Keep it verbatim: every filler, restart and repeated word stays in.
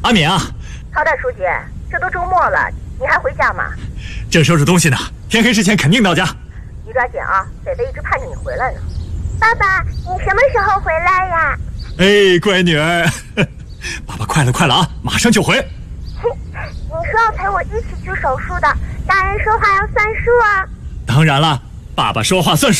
阿敏啊， 曹大书记，这都周末了，你还回家吗？ 正收拾东西呢，天黑之前肯定到家。 你抓紧啊，北北一直盼着你回来呢。 爸爸，你什么时候回来呀？ 哎，乖女儿，爸爸快了快了啊，马上就回。 你说要陪我一起去手术的，大人说话要算数啊。 当然了，爸爸说话算数。